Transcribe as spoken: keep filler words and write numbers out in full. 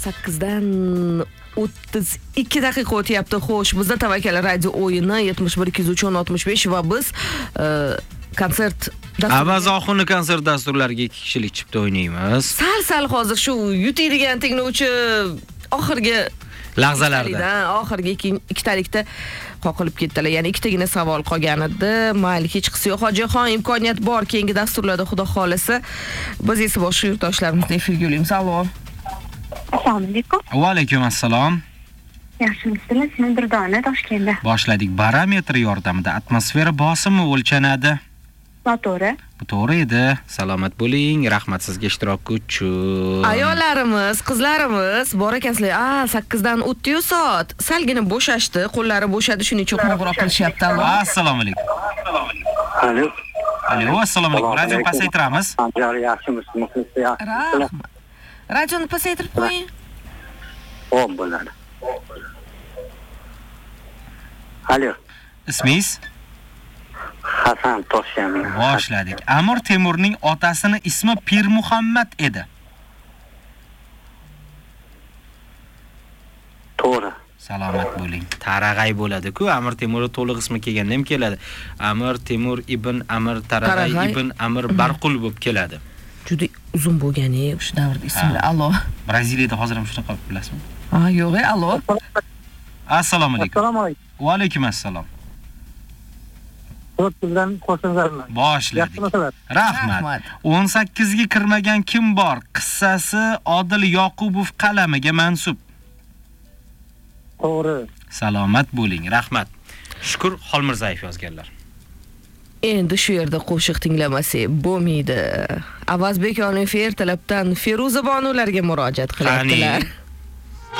sakkizdan o'ttiz ikki daqiqa o'tyapti. Xo'sh, bizda Tavakkal radio o'yini yetmish bir ikki yuz uch o'n oltmish besh va biz konsert Avazoxuni konsert dasturlariga ikki kishilik chipta o'ynaymiz. Sal-sal hozir shu yutadigan tinglovchi oxirgi lahzalarda, oxirgi ikkitalikda qoqilib ketdilar. Ya'ni ikkitagina savol qolgan edi. Mayli, hech qisi yo'q. Hojixon, imkoniyat bor. Keyingi dasturlarda xudo xolisa biz esa boshqa yurtdoshlarimizni efirga yo'laymiz. Allo. Assalomu alaykum. Va alaykum assalom. Yaxshimisizlar? Men Durdona Toshkentda. Boshladik. Barometr yordamida atmosfera bosimi o'lchanadi. To'g'ri. Bu to'g'ri edi. Salomat bo'ling. Rahmat sizga ishtirok uchun. Ayollarimiz, qizlarimiz bor ekansizlar. A, sakkizdan o'tdi-yu soat. Salgina bo'shashdi, qo'llari bo'shadi, shuning uchun qo'ng'iroq qilishyapti. Assalomu alaykum. Alo. Alo, assalomu alaykum. Radio pasaytiramiz. Yaxshimisiz? Rahmat. Radioni pasaytirib qo'ying. Xo'p, bo'ladi. Alo. Ismingiz? Hasan Toshkent. Boshladik. Amir Temurning otasining ismi Pir Muhammad edi. To'g'ri. Salomat bo'ling. Tarag'ay bo'ladi-ku. Amir Temurning to'liq ismi kelganda ham keladi. Amir Temur ibn Amir Tarag'ay ibn Amir Barqul bo'lib keladi. Juda uzun bo'lgani o'sha davrda ismlar. Allo. Braziliyada hozir ham shunaqa bilasizmi? Ha, yo'q, allo. Assalomu alaykum. Assalomu alaykum. Va alaykum assalom. To'rtdan qo'shimlarman. Boshladik. Rahmat. o'n sakkizga kirmagan kim bor? Qissasi Odil Yoqubov qalamiga mansub. To'g'ri. Salomat bo'ling. Rahmat. Shukur Xolmirzayev yozganlar. Endi shu yerda qo'shiq tinglamasak bo'lmaydi. Avazbek Olifer talabdan Feruza Bonularga murojaat qilyaptilar.